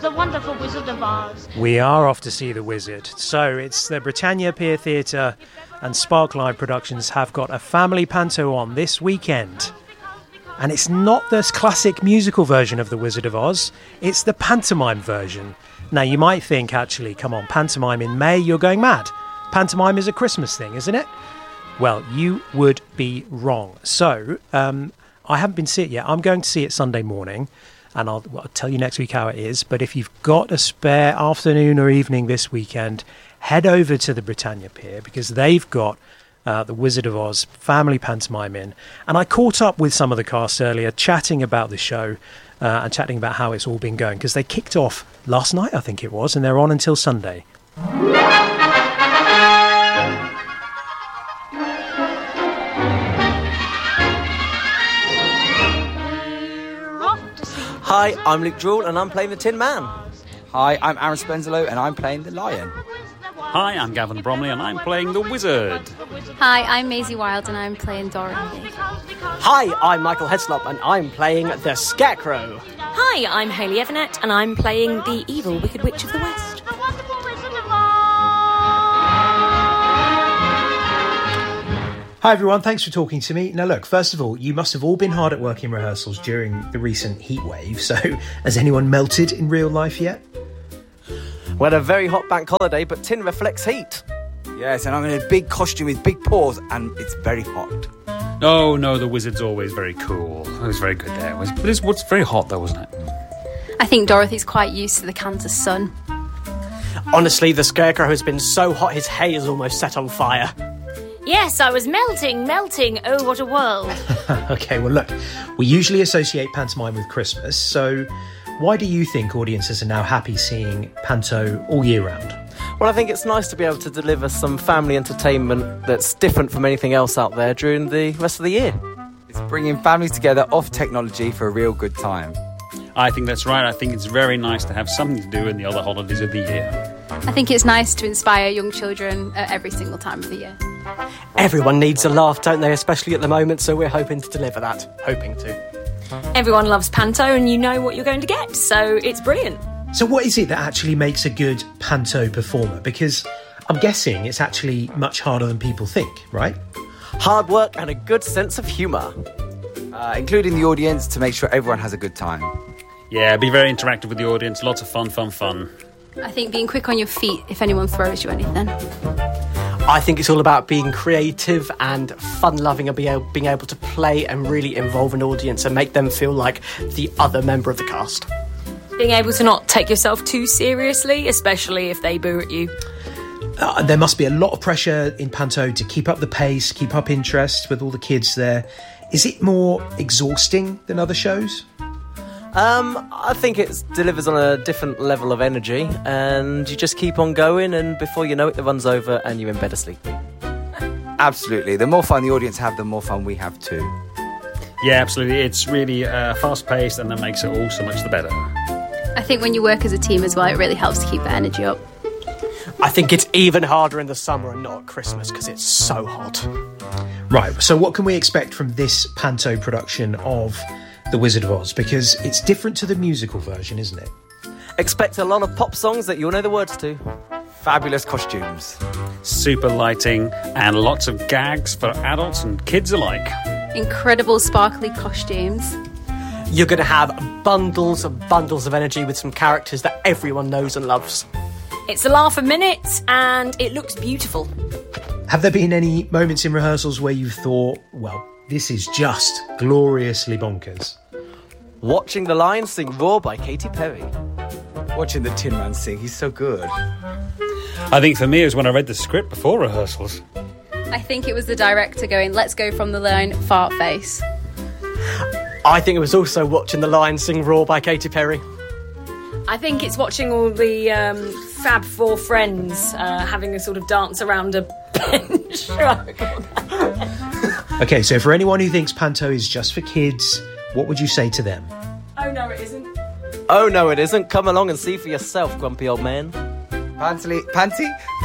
the wonderful Wizard of Oz. We are off to see the Wizard. So it's the Britannia Pier Theatre and Spark Live Productions have got a family panto on this weekend. And it's not the classic musical version of the Wizard of Oz, it's the pantomime version. Now you might think, actually, come on, pantomime in May, you're going mad. Pantomime is a Christmas thing, isn't it? Well, you would be wrong. So, I haven't been to see it yet. I'm going to see it Sunday morning, and I'll tell you next week how it is. But if you've got a spare afternoon or evening this weekend, head over to the Britannia Pier, because they've got the Wizard of Oz family pantomime in. And I caught up with some of the cast earlier, chatting about the show and chatting about how it's all been going, because they kicked off last night, I think it was, and they're on until Sunday. Hi, I'm Luke Jewell and I'm playing the Tin Man. Hi, I'm Aaron Spenzolo and I'm playing the Lion. Hi, I'm Gavin Bromley and I'm playing the Wizard. Hi, I'm Maisie Wilde and I'm playing Dorothy. Hi, I'm Michael Headslop and I'm playing the Scarecrow. Hi, I'm Hayley Evernett and I'm playing the evil Wicked Witch of the West. Hi everyone, thanks for talking to me. Now look, first of all, you must have all been hard at work in rehearsals during the recent heat wave, so has anyone melted in real life yet? We had a very hot bank holiday, but tin reflects heat. Yes, and I'm in a big costume with big paws and it's very hot. Oh no, the Wizard's always very cool. It was very good there. But it's very hot though, wasn't it? I think Dorothy's quite used to the Kansas sun. Honestly, the Scarecrow has been so hot his hair is almost set on fire. Yes, I was melting. Oh, what a world. Okay, well look, we usually associate pantomime with Christmas, so why do you think audiences are now happy seeing panto all year round? Well, I think it's nice to be able to deliver some family entertainment that's different from anything else out there during the rest of the year. It's bringing families together off technology for a real good time. I think that's right. I think it's very nice to have something to do in the other holidays of the year. I think it's nice to inspire young children at every single time of the year. Everyone needs a laugh, don't they? Especially at the moment, so we're hoping to deliver that. Hoping to. Everyone loves panto and you know what you're going to get, so it's brilliant. So what is it that actually makes a good panto performer? Because I'm guessing it's actually much harder than people think, right? Hard work and a good sense of humour. Including the audience to make sure everyone has a good time. Yeah, be very interactive with the audience. Lots of fun. I think being quick on your feet if anyone throws you anything. I think it's all about being creative and fun-loving and being able to play and really involve an audience and make them feel like the other member of the cast. Being able to not take yourself too seriously, especially if they boo at you. There must be a lot of pressure in panto to keep up the pace, keep up interest with all the kids there. Is it more exhausting than other shows? I think it delivers on a different level of energy and you just keep on going and before you know it, the run's over and you're in bed asleep. Absolutely. The more fun the audience have, the more fun we have too. Yeah, absolutely. It's really fast-paced and that makes it all so much the better. I think when you work as a team as well, it really helps to keep the energy up. I think it's even harder in the summer and not at Christmas because it's so hot. Right, so what can we expect from this panto production of The Wizard of Oz? Because it's different to the musical version, isn't it? Expect a lot of pop songs that you'll know the words to. Fabulous costumes. Super lighting and lots of gags for adults and kids alike. Incredible sparkly costumes. You're going to have bundles and bundles of energy with some characters that everyone knows and loves. It's a laugh a minute and it looks beautiful. Have there been any moments in rehearsals where you thought, well, this is just gloriously bonkers? Watching The Lion Sing Roar by Katy Perry. Watching the Tin Man sing, he's so good. I think for me it was when I read the script before rehearsals. I think it was the director going, let's go from the line, fart face. I think it was also watching The Lion Sing Roar by Katy Perry. I think it's watching all the Fab Four friends having a sort of dance around a bench. Okay, so for anyone who thinks panto is just for kids, what would you say to them? Oh no, it isn't. Oh no, it isn't. Come along and see for yourself, grumpy old man.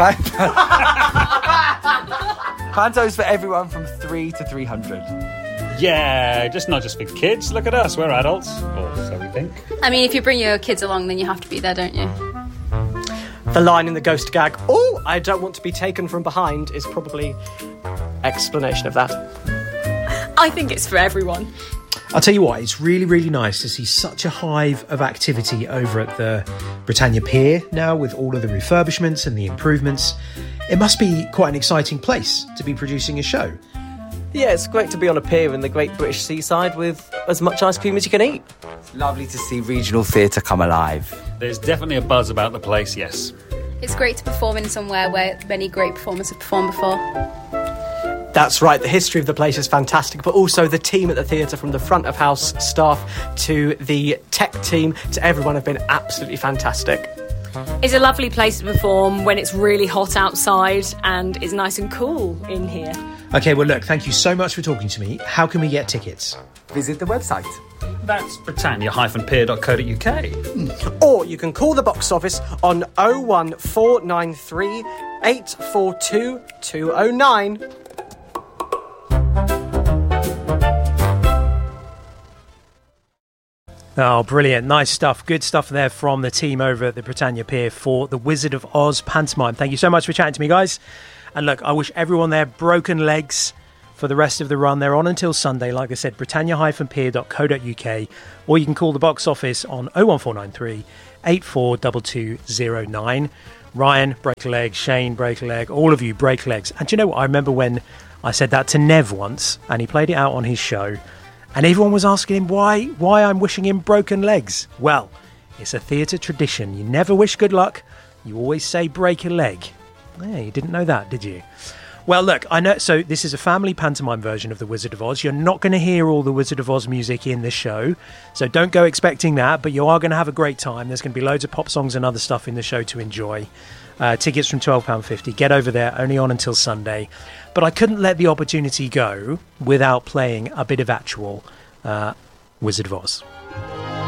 Panto's for everyone from 3 to 300. Yeah, just not just for kids. Look at us, we're adults. Or so we think. I mean, if you bring your kids along, then you have to be there, don't you? The line in the ghost gag, "Oh, I don't want to be taken from behind," is probably explanation of that. I think it's for everyone. I'll tell you what, it's really, really nice to see such a hive of activity over at the Britannia Pier now with all of the refurbishments and the improvements. It must be quite an exciting place to be producing a show. Yeah, it's great to be on a pier in the Great British Seaside with as much ice cream as you can eat. It's lovely to see regional theatre come alive. There's definitely a buzz about the place, yes. It's great to perform in somewhere where many great performers have performed before. That's right, the history of the place is fantastic, but also the team at the theatre, from the front of house staff to the tech team to everyone, have been absolutely fantastic. It's a lovely place to perform when it's really hot outside and it's nice and cool in here. Okay, well, look, thank you so much for talking to me. How can we get tickets? Visit the website. That's Britannia-pier.co.uk. Or you can call the box office on 01493 842 209. Oh, brilliant. Nice stuff. Good stuff there from the team over at the Britannia Pier for the Wizard of Oz pantomime. Thank you so much for chatting to me, guys. And look, I wish everyone there broken legs for the rest of the run. They're on until Sunday. Like I said, britannia-pier.co.uk, or you can call the box office on 01493 842209. Ryan, break a leg. Shane, break a leg. All of you, break legs. And do you know what? I remember when I said that to Nev once, and he played it out on his show, and everyone was asking him why I'm wishing him broken legs. Well, it's a theatre tradition. You never wish good luck. You always say break a leg. Yeah, you didn't know that, did you? Well, look, I know. So this is a family pantomime version of The Wizard of Oz. You're not going to hear all the Wizard of Oz music in this show, so don't go expecting that, but you are going to have a great time. There's going to be loads of pop songs and other stuff in the show to enjoy. Tickets from £12.50. Get over there, only on until Sunday. But I couldn't let the opportunity go without playing a bit of actual Wizard of Oz.